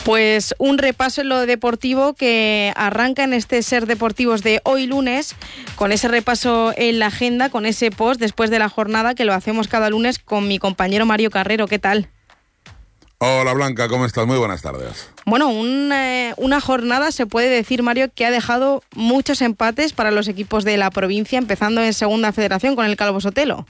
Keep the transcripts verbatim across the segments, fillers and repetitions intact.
Pues un repaso en lo deportivo que arranca en este Ser Deportivos de hoy lunes, con ese repaso en la agenda, con ese post después de la jornada que lo hacemos cada lunes con mi compañero Mario Carrero. ¿Qué tal? Hola Blanca, ¿cómo estás? Muy buenas tardes. Bueno, un, eh, una jornada, se puede decir, Mario, que ha dejado muchos empates para los equipos de la provincia, empezando en Segunda Federación con el Calvo Sotelo.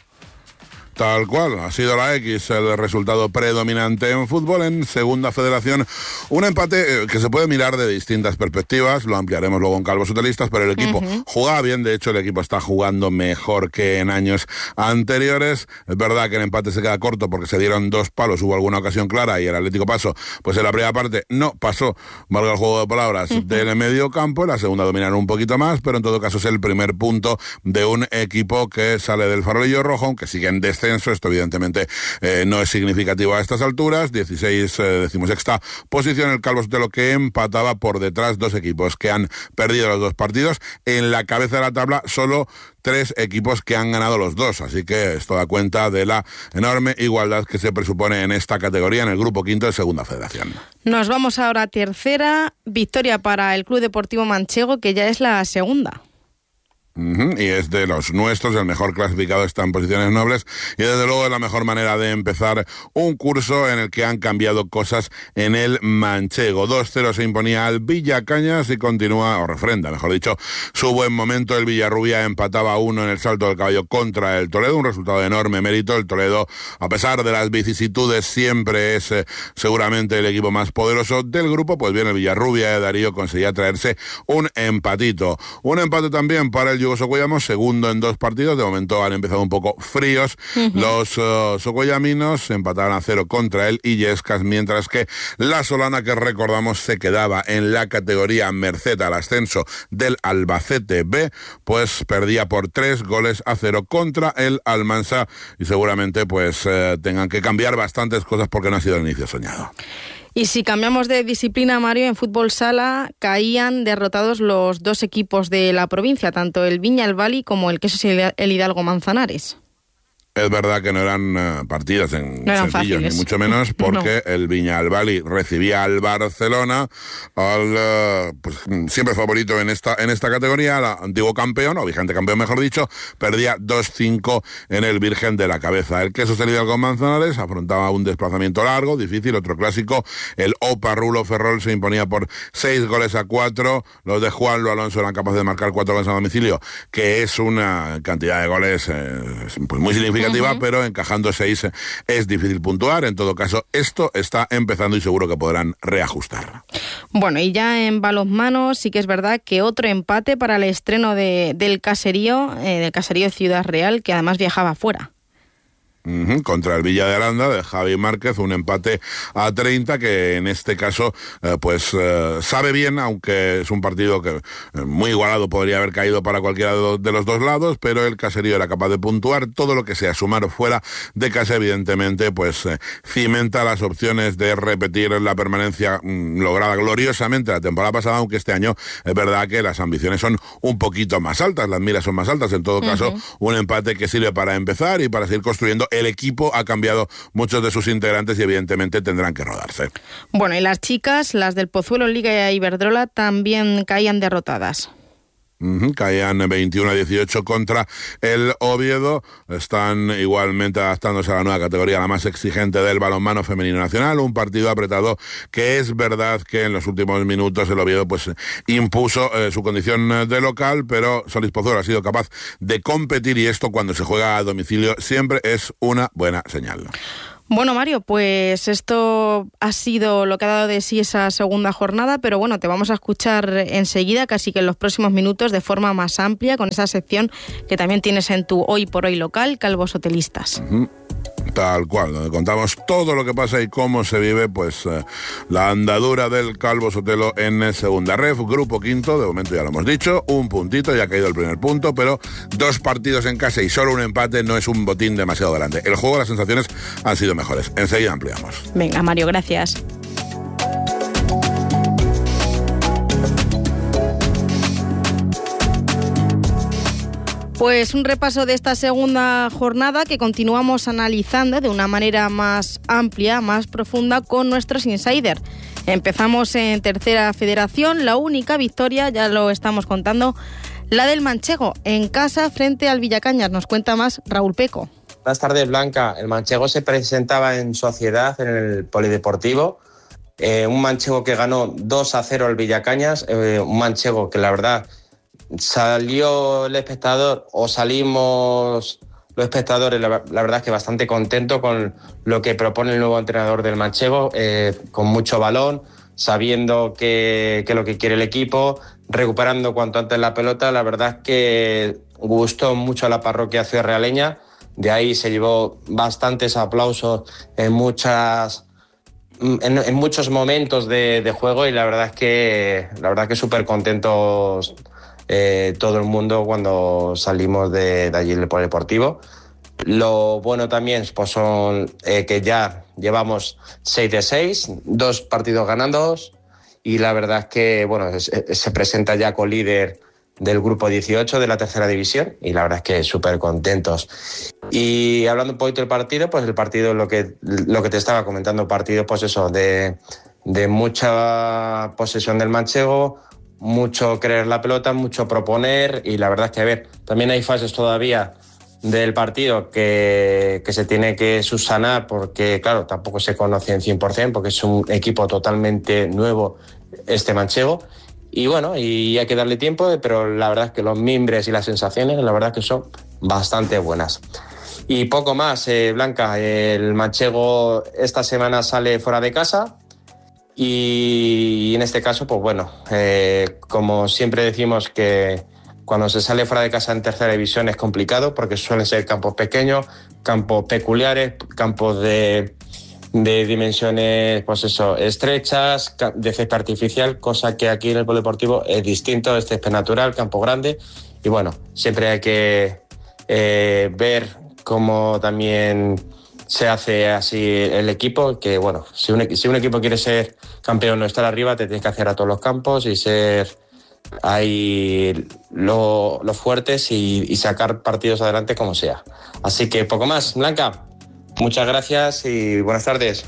Tal cual, ha sido la X el resultado predominante en fútbol. En Segunda Federación, un empate que se puede mirar de distintas perspectivas, lo ampliaremos luego en Calvos Sotelistas, pero el equipo uh-huh. jugaba bien, de hecho el equipo está jugando mejor que en años anteriores. Es verdad que el empate se queda corto porque se dieron dos palos, hubo alguna ocasión clara y el Atlético Paso, pues en la primera parte no pasó, valga el juego de palabras, uh-huh. del medio campo, en la segunda dominaron un poquito más, pero en todo caso es el primer punto de un equipo que sale del farolillo rojo, aunque sigue en descenso. Esto evidentemente eh, no es significativo a estas alturas. dieciséis, eh, decimosexta posición el Calvo Sotelo, que empataba por detrás dos equipos que han perdido los dos partidos. En la cabeza de la tabla solo tres equipos que han ganado los dos, así que esto da cuenta de la enorme igualdad que se presupone en esta categoría, en el grupo quinto de Segunda Federación. Nos vamos ahora a tercera, victoria para el Club Deportivo Manchego, que ya es la segunda. Uh-huh. Y es de los nuestros, el mejor clasificado está en posiciones nobles y desde luego es la mejor manera de empezar un curso en el que han cambiado cosas en el Manchego. dos cero se imponía al Villacañas y continúa, o refrenda, mejor dicho, su buen momento. El Villarrubia empataba a uno en el Salto del Caballo contra el Toledo, un resultado de enorme mérito. El Toledo, a pesar de las vicisitudes, siempre es eh, seguramente el equipo más poderoso del grupo. Pues bien, el Villarrubia de Darío conseguía traerse un empatito. Un empate también para el Socollamos, segundo en dos partidos. De momento han empezado un poco fríos. Uh-huh. Los uh, socollaminos empataron a cero contra el Illescas, mientras que la Solana, que recordamos se quedaba en la categoría merced al ascenso del Albacete B, pues perdía por tres goles a cero contra el Almansa y seguramente pues eh, tengan que cambiar bastantes cosas porque no ha sido el inicio soñado. Y si cambiamos de disciplina, Mario, en fútbol sala caían derrotados los dos equipos de la provincia, tanto el Viña el Bali como el Quesos el Hidalgo Manzanares. Es verdad que no eran uh, partidos en no eran sencillos, fáciles. Ni mucho menos, porque no. El Viña el Bali recibía al Barcelona, al uh, pues, siempre favorito en esta en esta categoría, el antiguo campeón, o vigente campeón mejor dicho, perdía dos cinco en el Virgen de la Cabeza. El Quesos el Hidalgo Manzanares afrontaba un desplazamiento largo, difícil, otro clásico. El Opa Rulo Ferrol se imponía por seis goles a cuatro. Los de Juan Lo Alonso eran capaces de marcar cuatro goles a domicilio, que es una cantidad de goles eh, pues muy significativa. Uh-huh. Pero encajando seis es difícil puntuar. En todo caso, esto está empezando y seguro que podrán reajustar. Bueno, y ya en balonmano sí que es verdad que otro empate para el estreno de, del caserío, eh, del caserío Ciudad Real, que además viajaba fuera. Uh-huh, contra el Villa de Aranda de Javi Márquez, un empate a treinta que en este caso eh, pues eh, sabe bien, aunque es un partido que eh, muy igualado, podría haber caído para cualquiera de, do- de los dos lados, pero el caserío era capaz de puntuar. Todo lo que sea sumar fuera de casa evidentemente pues eh, cimenta las opciones de repetir la permanencia mm, lograda gloriosamente la temporada pasada, aunque este año es verdad que las ambiciones son un poquito más altas, las miras son más altas. En todo caso, uh-huh. un empate que sirve para empezar y para seguir construyendo. El equipo ha cambiado muchos de sus integrantes y evidentemente tendrán que rodarse. Bueno, y las chicas, las del Pozuelo Liga Iberdrola, también caían derrotadas. Uh-huh, caían veintiuno a dieciocho contra el Oviedo. Están igualmente adaptándose a la nueva categoría, la más exigente del balonmano femenino nacional. Un partido apretado que es verdad que en los últimos minutos el Oviedo pues impuso eh, su condición de local, pero Solís Pozuelo ha sido capaz de competir y esto cuando se juega a domicilio siempre es una buena señal. Bueno, Mario, pues esto ha sido lo que ha dado de sí esa segunda jornada, pero bueno, te vamos a escuchar enseguida, casi que en los próximos minutos, de forma más amplia, con esa sección que también tienes en tu Hoy por Hoy local, Calvos Sotelistas. Uh-huh. Tal cual, donde contamos todo lo que pasa y cómo se vive pues eh, la andadura del Calvo Sotelo en segunda ref, grupo quinto, de momento ya lo hemos dicho, un puntito, ya ha caído el primer punto, pero dos partidos en casa y solo un empate no es un botín demasiado grande. El juego, las sensaciones han sido mejores. Enseguida ampliamos. Venga, Mario, gracias. Pues un repaso de esta segunda jornada que continuamos analizando de una manera más amplia, más profunda con nuestros insiders. Empezamos en Tercera Federación, la única victoria, ya lo estamos contando, la del Manchego, en casa frente al Villacañas. Nos cuenta más Raúl Peco. Buenas tardes, Blanca. El Manchego se presentaba en Sociedad, en el Polideportivo. Eh, un Manchego que ganó dos a cero al Villacañas. Eh, un Manchego que la verdad salió el espectador, o salimos los espectadores, la, la verdad es que bastante contento con lo que propone el nuevo entrenador del Manchego, eh, con mucho balón, sabiendo que, que lo que quiere el equipo, recuperando cuanto antes la pelota. La verdad es que gustó mucho a la parroquia ciudadrealeña. De ahí se llevó bastantes aplausos en muchas en, en muchos momentos de, de juego, y la verdad es que la verdad que súper contentos eh, todo el mundo cuando salimos de, de allí del Polideportivo. Lo bueno también pues son eh, que ya llevamos seis de seis, dos partidos ganados, y la verdad es que bueno, se, se presenta ya con líder del grupo dieciocho de la tercera división, y la verdad es que súper contentos. Y hablando un poquito del partido, pues el partido, lo que, lo que te estaba comentando, partido pues eso, de, de mucha posesión del Manchego, mucho querer la pelota, mucho proponer, y la verdad es que, a ver, también hay fases todavía del partido que, que se tiene que subsanar, porque claro, tampoco se conoce en cien por ciento, porque es un equipo totalmente nuevo este Manchego. Y bueno, y hay que darle tiempo, pero la verdad es que los mimbres y las sensaciones, la verdad es que son bastante buenas. Y poco más, eh, Blanca, el Manchego esta semana sale fuera de casa, y en este caso, pues bueno, eh, como siempre decimos que cuando se sale fuera de casa en tercera división es complicado, porque suelen ser campos pequeños, campos peculiares, campos de... de dimensiones, pues eso, estrechas, de césped artificial, cosa que aquí en el Polideportivo es distinto, es césped natural, campo grande, y bueno, siempre hay que eh, ver cómo también se hace así el equipo, que bueno, si un, si un equipo quiere ser campeón o estar arriba, te tienes que hacer a todos los campos y ser ahí los lo fuertes y, y sacar partidos adelante como sea. Así que poco más, Blanca. Muchas gracias y buenas tardes.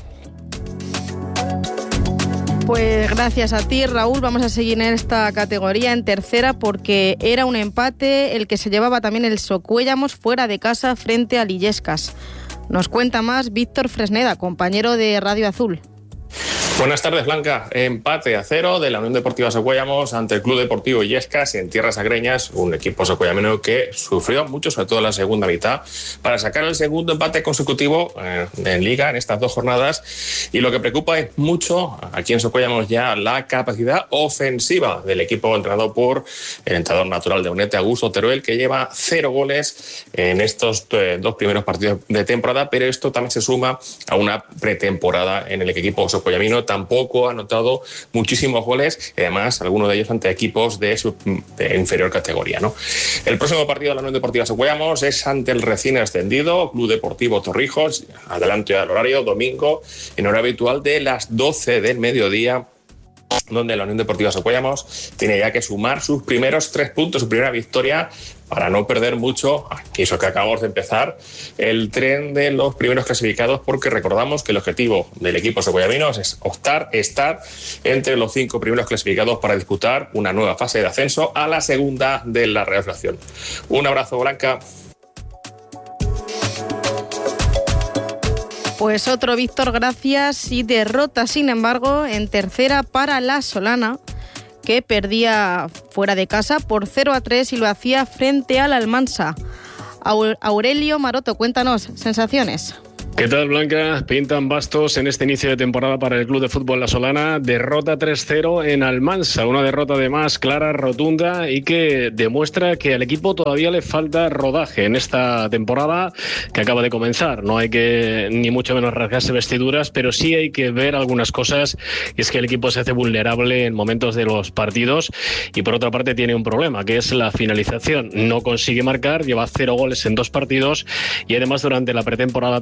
Pues gracias a ti, Raúl. Vamos a seguir en esta categoría, en tercera, porque era un empate el que se llevaba también el Socuéllamos fuera de casa frente a Illescas. Nos cuenta más Víctor Fresneda, compañero de Radio Azul. Buenas tardes, Blanca. Empate a cero de la Unión Deportiva Socuéllamos ante el Club Deportivo Illescas en tierras agreñas, un equipo socuellameno que sufrió mucho, sobre todo en la segunda mitad, para sacar el segundo empate consecutivo eh, en Liga en estas dos jornadas. Y lo que preocupa es mucho aquí en Socuéllamos ya la capacidad ofensiva del equipo entrenado por el entrenador natural de Unete, Augusto Teruel, que lleva cero goles en estos eh, dos primeros partidos de temporada, pero esto también se suma a una pretemporada en el equipo socuellamino. Tampoco ha anotado muchísimos goles, y además algunos de ellos ante equipos de, sub, de inferior categoría, ¿no? El próximo partido de la Unión Deportiva Socuéllamos es ante el recién ascendido Club Deportivo Torrijos, adelante al horario, domingo, en hora habitual de las doce del mediodía, donde la Unión Deportiva Socuéllamos tiene ya que sumar sus primeros tres puntos, su primera victoria, para no perder mucho, aquí eso que acabamos de empezar, el tren de los primeros clasificados, porque recordamos que el objetivo del equipo socuellaminos es optar, estar entre los cinco primeros clasificados para disputar una nueva fase de ascenso a la segunda de la Real Federación. Un abrazo, Blanca. Pues otro Víctor, gracias. Y derrota, sin embargo, en tercera para la Solana, que perdía fuera de casa por cero a tres y lo hacía frente al Almansa. Aurelio Maroto, cuéntanos, sensaciones. ¿Qué tal, Blanca? Pintan bastos en este inicio de temporada para el Club de Fútbol La Solana. Derrota tres cero en Almansa, una derrota además clara, rotunda y que demuestra que al equipo todavía le falta rodaje en esta temporada que acaba de comenzar. No hay que ni mucho menos rasgarse vestiduras, pero sí hay que ver algunas cosas, y es que el equipo se hace vulnerable en momentos de los partidos y por otra parte tiene un problema, que es la finalización. No consigue marcar, lleva cero goles en dos partidos y además durante la pretemporada ha tenido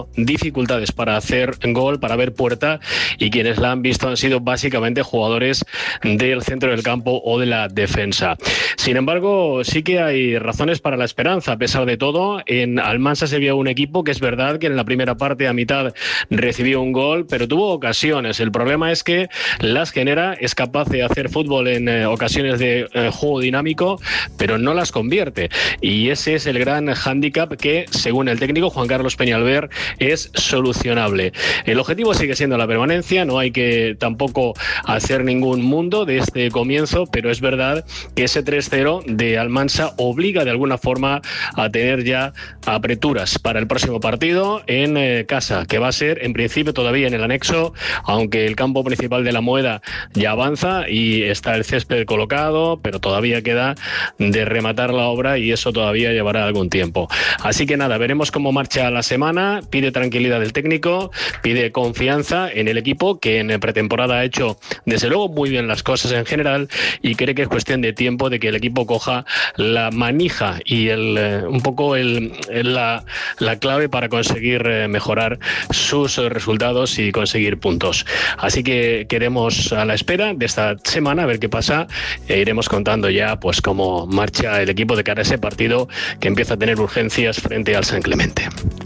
dificultades para hacer gol, para ver puerta, y quienes la han visto han sido básicamente jugadores del centro del campo o de la defensa. Sin embargo, sí que hay razones para la esperanza. A pesar de todo, en Almansa se vio un equipo que es verdad que en la primera parte a mitad recibió un gol, pero tuvo ocasiones. El problema es que las genera, es capaz de hacer fútbol en eh, ocasiones de eh, juego dinámico, pero no las convierte. Y ese es el gran hándicap que, según el técnico Juan Carlos Peñalver, es solucionable. El objetivo sigue siendo la permanencia, no hay que tampoco hacer ningún mundo de este comienzo, pero es verdad que ese tres cero de Almansa obliga de alguna forma a tener ya apreturas para el próximo partido en eh, casa, que va a ser en principio todavía en el anexo, aunque el campo principal de la Moeda ya avanza y está el césped colocado, pero todavía queda de rematar la obra y eso todavía llevará algún tiempo. Así que nada, veremos cómo marcha la semana. Pide tranquilidad del técnico, pide confianza en el equipo, que en pretemporada ha hecho desde luego muy bien las cosas en general, y cree que es cuestión de tiempo de que el equipo coja la manija y el eh, un poco el, el, la, la clave para conseguir eh, mejorar sus eh, resultados y conseguir puntos. Así que queremos a la espera de esta semana a ver qué pasa, e iremos contando ya pues cómo marcha el equipo de cara a ese partido que empieza a tener urgencias frente al San Clemente.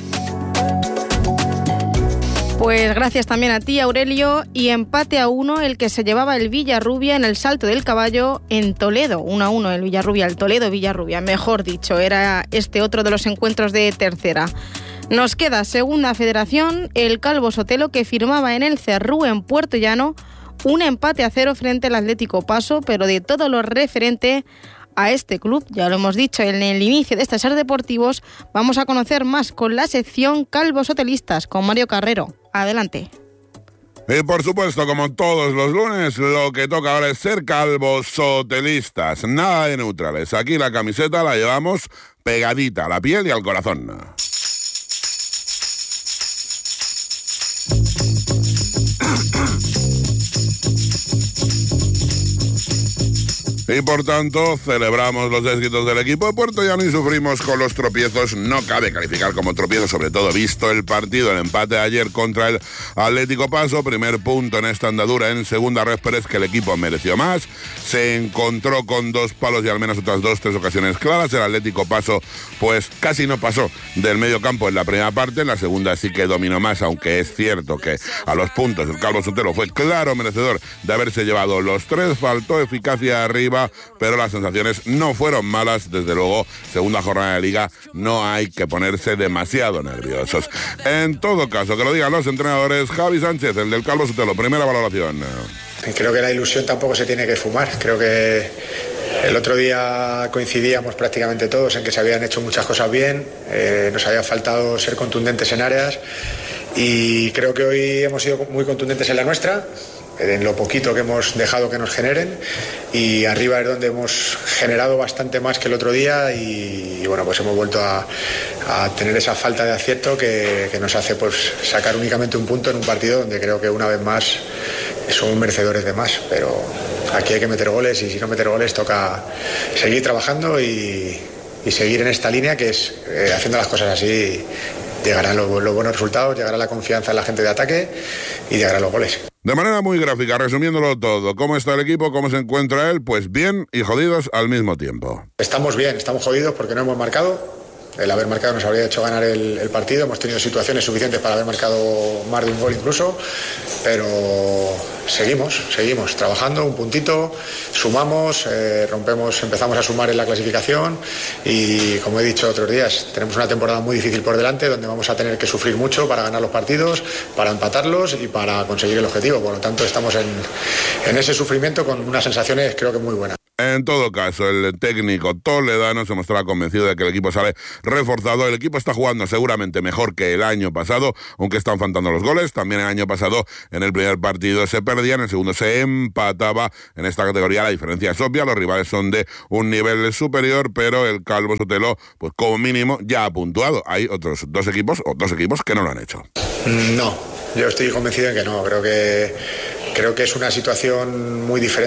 Pues gracias también a ti, Aurelio. Y empate a uno el que se llevaba el Villarrubia en el Salto del Caballo en Toledo. uno a uno el Villarrubia, el Toledo-Villarrubia, mejor dicho. Era este otro de los encuentros de tercera. Nos queda segunda federación, el Calvo Sotelo, que firmaba en el Cerrú, en Puerto Llano, un empate a cero frente al Atlético Paso, pero de todo lo referente a este club, ya lo hemos dicho en el inicio de este Ser Deportivos, vamos a conocer más con la sección Calvos Sotelistas, con Mario Carrero. Adelante. Y por supuesto, como todos los lunes, lo que toca ahora es ser calvos sotelistas, nada de neutrales. Aquí la camiseta la llevamos pegadita a la piel y al corazón. Y por tanto, celebramos los éxitos del equipo de Puerto Llano y sufrimos con los tropiezos. No cabe calificar como tropiezo, sobre todo visto el partido, el empate de ayer contra el Atlético Paso. Primer punto en esta andadura en segunda red, pero es que el equipo mereció más. Se encontró con dos palos y al menos otras dos, tres ocasiones claras. El Atlético Paso, pues casi no pasó del medio campo en la primera parte. En la segunda sí que dominó más, aunque es cierto que a los puntos el Calvo Sotelo fue claro merecedor de haberse llevado los tres. Faltó eficacia arriba, pero las sensaciones no fueron malas. Desde luego, segunda jornada de Liga, no hay que ponerse demasiado nerviosos. En todo caso, que lo digan los entrenadores. Javi Sánchez, el del Calvo Sotelo, primera valoración. Creo que la ilusión tampoco se tiene que fumar. Creo que el otro día coincidíamos prácticamente todos en que se habían hecho muchas cosas bien, eh, nos había faltado ser contundentes en áreas, y creo que hoy hemos sido muy contundentes en la nuestra, en lo poquito que hemos dejado que nos generen, y arriba es donde hemos generado bastante más que el otro día, y, y bueno, pues hemos vuelto a, a tener esa falta de acierto que, que nos hace pues sacar únicamente un punto en un partido donde creo que una vez más somos merecedores de más, pero aquí hay que meter goles, y si no meter goles toca seguir trabajando y, y seguir en esta línea, que es eh, haciendo las cosas así llegarán los, los buenos resultados, llegará la confianza en la gente de ataque y llegarán los goles. De manera muy gráfica, resumiéndolo todo, ¿cómo está el equipo? ¿Cómo se encuentra él? Pues bien y jodidos al mismo tiempo. Estamos bien, estamos jodidos porque no hemos marcado. El haber marcado nos habría hecho ganar el, el partido. Hemos tenido situaciones suficientes para haber marcado más de un gol incluso, pero seguimos, seguimos trabajando, un puntito, sumamos, eh, rompemos, empezamos a sumar en la clasificación, y como he dicho otros días, tenemos una temporada muy difícil por delante, donde vamos a tener que sufrir mucho para ganar los partidos, para empatarlos y para conseguir el objetivo. Por lo tanto, estamos en, en ese sufrimiento con unas sensaciones creo que muy buenas. En todo caso, el técnico toledano se mostraba convencido de que el equipo sale reforzado. El equipo está jugando seguramente mejor que el año pasado, aunque están faltando los goles. También el año pasado, en el primer partido se perdía, en el segundo se empataba. En esta categoría la diferencia es obvia, los rivales son de un nivel superior, pero el Calvo Sotelo, pues como mínimo, ya ha puntuado. Hay otros dos equipos, o dos equipos que no lo han hecho. No, yo estoy convencido de que no. Creo que, creo que es una situación muy diferente